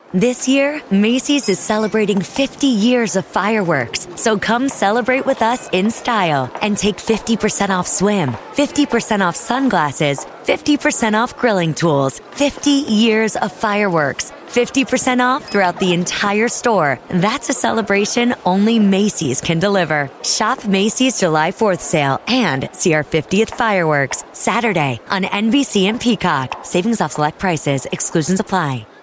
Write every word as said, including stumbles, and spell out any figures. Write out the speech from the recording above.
This year, Macy's is celebrating fifty years of fireworks, so come celebrate with us in style and take fifty percent off swim, fifty percent off sunglasses, fifty percent off grilling tools, fifty years of fireworks, fifty percent off throughout the entire store. That's a celebration only Macy's can deliver. Shop Macy's July fourth sale and see our fiftieth fireworks Saturday on N B C and Peacock. Savings off select prices. Exclusions apply.